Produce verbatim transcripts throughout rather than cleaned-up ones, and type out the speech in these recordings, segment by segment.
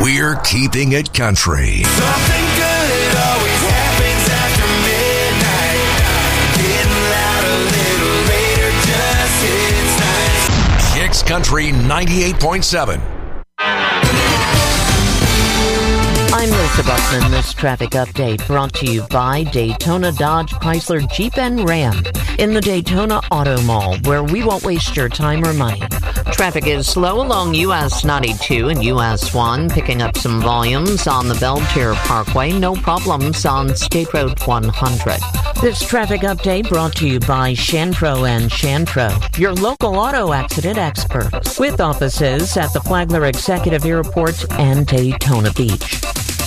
We're keeping it country. Something good always happens after midnight. Getting loud a little later just hits nice. Kicks Country ninety-eight point seven. I'm Lisa Buckman. This traffic update brought to you by Daytona Dodge Chrysler Jeep and Ram in the Daytona Auto Mall, where we won't waste your time or money. Traffic is slow along U S ninety-two and U S one, picking up some volumes on the Beltier Parkway. No problems on State Road one hundred. This traffic update brought to you by Shantro and Shantro, your local auto accident experts, with offices at the Flagler Executive Airport and Daytona Beach.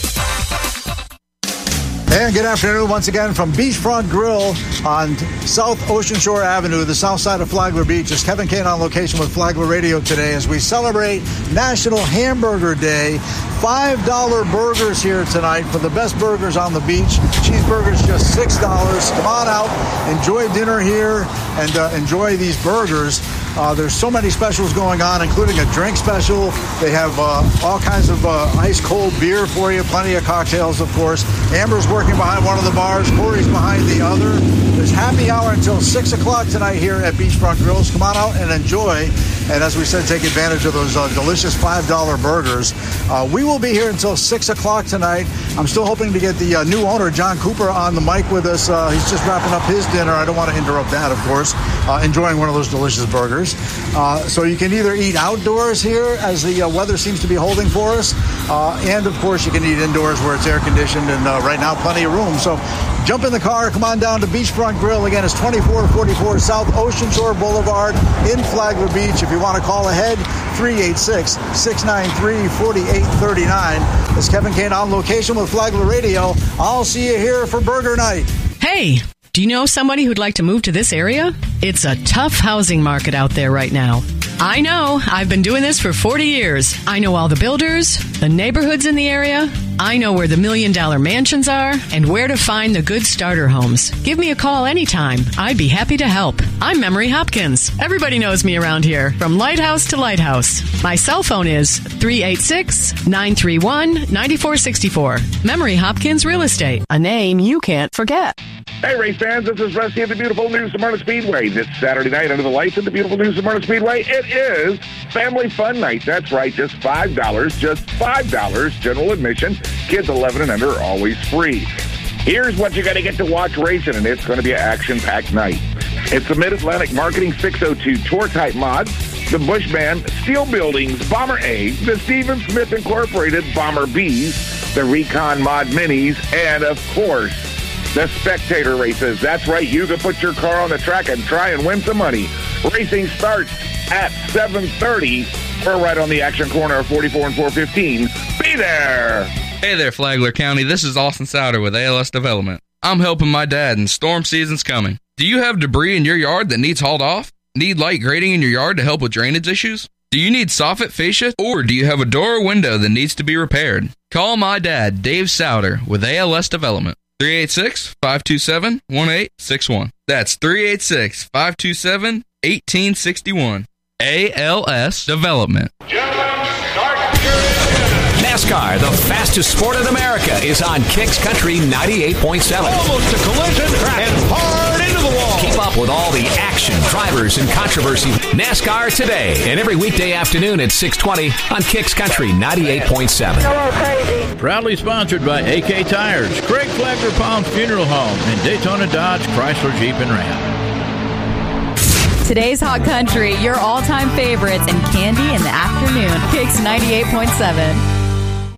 And good afternoon once again from Beachfront Grill on South Ocean Shore Avenue, the south side of Flagler Beach. It's Kevin Kane on location with Flagler Radio today as we celebrate National Hamburger Day. five dollar burgers here tonight for the best burgers on the beach. Cheeseburgers just six dollars. Come on out, enjoy dinner here, and uh, enjoy these burgers. Uh, there's so many specials going on, including a drink special. They have uh, all kinds of uh, ice-cold beer for you, plenty of cocktails, of course. Amber's working behind one of the bars. Corey's behind the other. There's happy hour until six o'clock tonight here at Beachfront Grills. Come on out and enjoy. And as we said, take advantage of those uh, delicious five dollar burgers. Uh, we will be here until six o'clock tonight. I'm still hoping to get the uh, new owner, John Cooper, on the mic with us. Uh, he's just wrapping up his dinner. I don't want to interrupt that, of course. Uh, enjoying one of those delicious burgers. Uh, so you can either eat outdoors here, as the uh, weather seems to be holding for us, uh, and, of course, you can eat indoors where it's air-conditioned, and uh, right now, plenty of room. So jump in the car, come on down to Beachfront Grill. Again, it's twenty-four forty-four South Ocean Shore Boulevard in Flagler Beach. If you want to call ahead, three eight six, six nine three, four eight three nine. It's Kevin Kane on location with Flagler Radio. I'll see you here for burger night. Hey, do you know somebody who'd like to move to this area? It's a tough housing market out there right now. I know. I've been doing this for forty years. I know all the builders, the neighborhoods in the area. I know where the million-dollar mansions are and where to find the good starter homes. Give me a call anytime. I'd be happy to help. I'm Memory Hopkins. Everybody knows me around here, from lighthouse to lighthouse. My cell phone is three eight six, nine three one, nine four six four. Memory Hopkins Real Estate, a name you can't forget. Hey, race fans, this is Rusty at the beautiful New Smyrna Speedway. This Saturday night under the lights at the beautiful New Smyrna Speedway, it is Family Fun Night. That's right, just five dollars, just five dollars general admission. Kids eleven and under are always free. Here's what you're going to get to watch racing, and it's going to be an action-packed night. It's the Mid-Atlantic Marketing six oh two Tour-Type Mods, the Bush Band, Steel Buildings, Bomber A, the Stephen Smith Incorporated Bomber Bs, the Recon Mod Minis, and, of course, the spectator races. That's right, you can put your car on the track and try and win some money. Racing starts at seven thirty. We're right on the action corner of forty-four and four fifteen. Be there! Hey there, Flagler County. This is Austin Souter with A L S Development. I'm helping my dad, and storm season's coming. Do you have debris in your yard that needs hauled off? Need light grading in your yard to help with drainage issues? Do you need soffit fascia, or do you have a door or window that needs to be repaired? Call my dad, Dave Souter, with A L S Development. three eight six, five two seven, one eight six one. That's three eight six, five two seven, one eight six one. A L S Development. NASCAR, the fastest sport in America, is on Kicks Country ninety-eight point seven. Almost a collision and hard into the wall. Keep up with all the action, drivers, and controversy. NASCAR Today, and every weekday afternoon at six twenty on Kicks Country ninety-eight point seven. Hello, crazy. Proudly sponsored by A K Tires, Craig Flagler Palms Funeral Home, and Daytona Dodge Chrysler Jeep and Ram. Today's Hot Country, your all-time favorites and candy in the afternoon. Kicks ninety-eight point seven.